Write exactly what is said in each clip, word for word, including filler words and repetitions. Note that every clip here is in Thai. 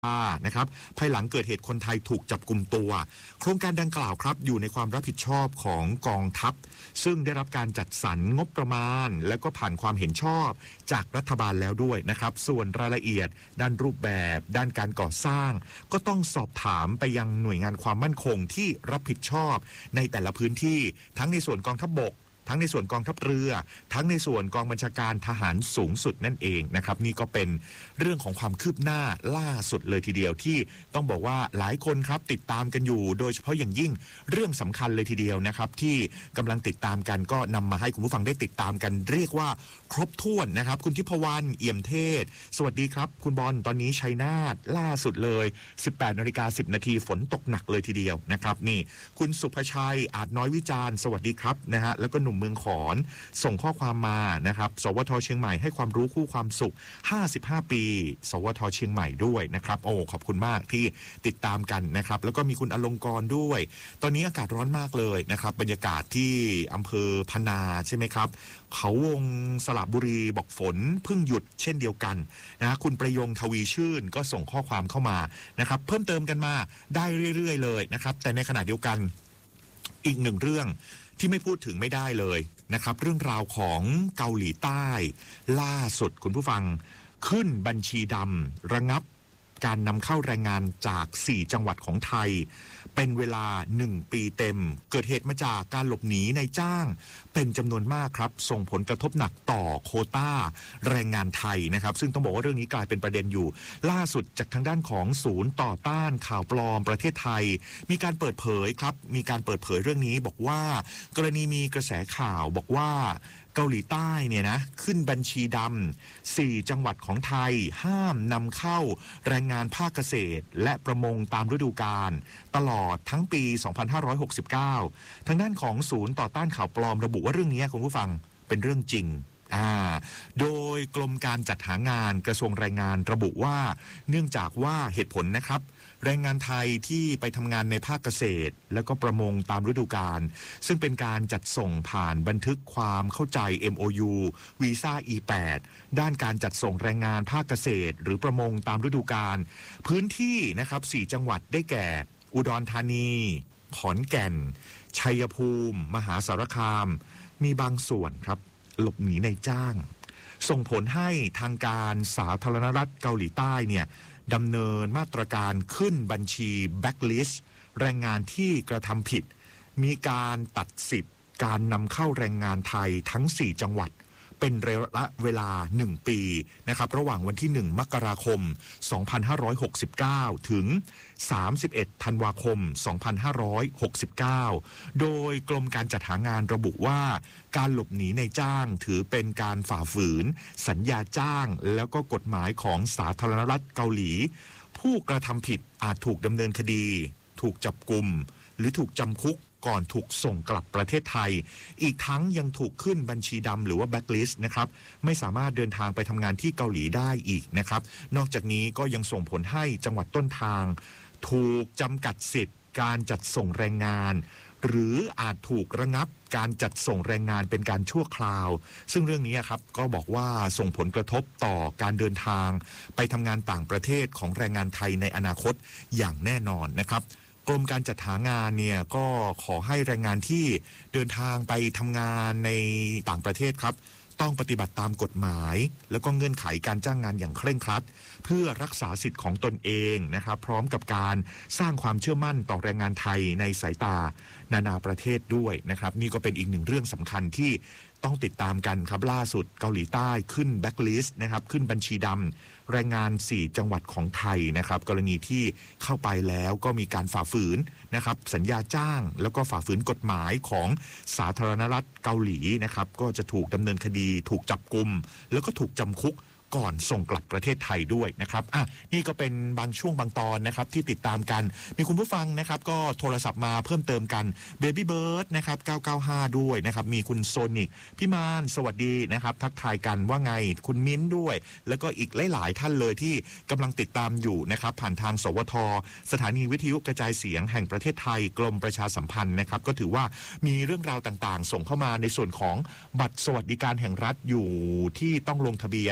นะครับภายหลังเกิดเหตุคนไทยถูกจับกุมตัวโครงการดังกล่าวครับอยู่ในความรับผิดชอบของกองทัพซึ่งได้รับการจัดสรรงบประมาณและก็ผ่านความเห็นชอบจากรัฐบาลแล้วด้วยนะครับส่วนรายละเอียดด้านรูปแบบด้านการก่อสร้างก็ต้องสอบถามไปยังหน่วยงานความมั่นคงที่รับผิดชอบในแต่ละพื้นที่ทั้งในส่วนกองทัพบกทั้งในส่วนกองทัพเรือทั้งในส่วนกองบัญชาการทหารสูงสุดนั่นเองนะครับนี่ก็เป็นเรื่องของความคืบหน้าล่าสุดเลยทีเดียวที่ต้องบอกว่าหลายคนครับติดตามกันอยู่โดยเฉพาะอย่างยิ่งเรื่องสำคัญเลยทีเดียวนะครับที่กำลังติดตามกันก็นำมาให้คุณผู้ฟังได้ติดตามกันเรียกว่าครบถ้วนนะครับคุณทิพวรรณเอี่ยมเทศสวัสดีครับคุณบอลตอนนี้ชัยนาทล่าสุดเลย สิบแปดนาฬิกาสิบนาทีฝนตกหนักเลยทีเดียวนะครับนี่คุณสุภชัยอาจน้อยวิจารณ์สวัสดีครับนะฮะแล้วก็หนุ่มเมืองขอนส่งข้อความมานะครับสวทเชียงใหม่ให้ความรู้คู่ความสุขห้าสิบห้าปีสวทเชียงใหม่ด้วยนะครับโอ้ขอบคุณมากที่ติดตามกันนะครับแล้วก็มีคุณอลงกรณ์ด้วยตอนนี้อากาศร้อนมากเลยนะครับบรรยากาศที่อำเภอพนาใช่ไหมครับเขาวงสระบุรีบอกฝนเพิ่งหยุดเช่นเดียวกันนะคุณประยงทวีชื่นก็ส่งข้อความเข้ามานะครับเพิ่มเติมกันมาได้เรื่อยๆเลยนะครับแต่ในขณะเดียวกันอีกหนึ่งเรื่องที่ไม่พูดถึงไม่ได้เลยนะครับเรื่องราวของเกาหลีใต้ล่าสุดคุณผู้ฟังขึ้นบัญชีดำระงับการนำเข้าแรงงานจากสี่จังหวัดของไทยเป็นเวลาหนึ่งปีเต็มเกิดเหตุมาจากการหลบหนีในจ้างเป็นจำนวนมากครับส่งผลกระทบหนักต่อโควต้าแรงงานไทยนะครับซึ่งต้องบอกว่าเรื่องนี้กลายเป็นประเด็นอยู่ล่าสุดจากทางด้านของศูนย์ต่อต้านข่าวปลอมประเทศไทยมีการเปิดเผยครับมีการเปิดเผยเรื่องนี้บอกว่ากรณีมีกระแสข่าวบอกว่าเกาหลีใต้เนี่ยนะขึ้นบัญชีดำสี่จังหวัดของไทยห้ามนำเข้าแรงงานภาคเกษตรและประมงตามฤดูกาลตลอดทั้งปี สองพันห้าร้อยหกสิบเก้า ทางด้านของศูนย์ต่อต้านข่าวปลอมระบุว่าเรื่องนี้คุณผู้ฟังเป็นเรื่องจริงอ่าโดยกรมการจัดหางานกระทรวงแรงงานระบุว่าเนื่องจากว่าเหตุผลนะครับแรงงานไทยที่ไปทำงานในภาคเกษตรและก็ประมงตามฤดูกาลซึ่งเป็นการจัดส่งผ่านบันทึกความเข้าใจ เอ็ม โอ ยู วีซ่า อี แปด ด้านการจัดส่งแรงงานภาคเกษตรหรือประมงตามฤดูกาลพื้นที่นะครับสี่จังหวัดได้แก่อุดรธานีขอนแก่นชัยภูมิมหาสารคามมีบางส่วนครับหลบหนีในจ้างส่งผลให้ทางการสาธารณรัฐเกาหลีใต้เนี่ยดำเนินมาตรการขึ้นบัญชีแบ็คลิสต์แรงงานที่กระทำผิดมีการตัดสิทธิ์การนำเข้าแรงงานไทยทั้งสี่จังหวัดเป็นระยะเวลาหนึ่งปีนะครับระหว่างวันที่หนึ่งมกราคมสองพันห้าร้อยหกสิบเก้าถึงสามสิบเอ็ดธันวาคมสองพันห้าร้อยหกสิบเก้าโดยกรมการจัดหางานระบุว่าการหลบหนีในจ้างถือเป็นการฝ่าฝืนสัญญาจ้างแล้วก็กฎหมายของสาธารณรัฐเกาหลีผู้กระทำผิดอาจถูกดำเนินคดีถูกจับกุมหรือถูกจำคุกก่อนถูกส่งกลับประเทศไทยอีกทั้งยังถูกขึ้นบัญชีดำหรือว่าแบ็คลิสต์นะครับไม่สามารถเดินทางไปทำงานที่เกาหลีได้อีกนะครับนอกจากนี้ก็ยังส่งผลให้จังหวัดต้นทางถูกจำกัดสิทธิ์การจัดส่งแรงงานหรืออาจถูกระงับการจัดส่งแรงงานเป็นการชั่วคราวซึ่งเรื่องนี้ครับก็บอกว่าส่งผลกระทบต่อการเดินทางไปทำงานต่างประเทศของแรงงานไทยในอนาคตอย่างแน่นอนนะครับกรมการจัดหางานเนี่ยก็ขอให้แรงงานที่เดินทางไปทำงานในต่างประเทศครับต้องปฏิบัติตามกฎหมายแล้วก็เงื่อนไขการจ้างงานอย่างเคร่งครัดเพื่อรักษาสิทธิ์ของตนเองนะครับพร้อมกับการสร้างความเชื่อมั่นต่อแรงงานไทยในสายตานานาประเทศด้วยนะครับนี่ก็เป็นอีกหนึ่งเรื่องสำคัญที่ต้องติดตามกันครับล่าสุดเกาหลีใต้ขึ้นแบ็คลิสต์นะครับขึ้นบัญชีดำแรงงานสี่จังหวัดของไทยนะครับกรณีที่เข้าไปแล้วก็มีการฝ่าฝืนนะครับสัญญาจ้างแล้วก็ฝ่าฝืนกฎหมายของสาธารณรัฐเกาหลีนะครับก็จะถูกดำเนินคดีถูกจับกุมแล้วก็ถูกจำคุกก่อนส่งกลับประเทศไทยด้วยนะครับอ่ะนี่ก็เป็นบางช่วงบางตอนนะครับที่ติดตามกันมีคุณผู้ฟังนะครับก็โทรศัพท์มาเพิ่มเติมกัน Baby Bird นะครับเก้าเก้าห้าด้วยนะครับมีคุณโซนิกพี่มานสวัสดีนะครับทักทายกันว่าไงคุณมิ้นด้วยแล้วก็อีกหลายๆท่านเลยที่กำลังติดตามอยู่นะครับผ่านทางสวทสถานีวิทยุกระจายเสียงแห่งประเทศไทยกรมประชาสัมพันธ์นะครับก็ถือว่ามีเรื่องราวต่างๆส่งเข้ามาในส่วนของบัตรสวัสดิการแห่งรัฐอยู่ที่ต้องลงทะเบียนเดี๋ยว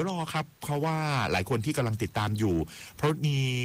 ยวรอครับเพราะว่าหลายคนที่กำลังติดตามอยู่เพราะมี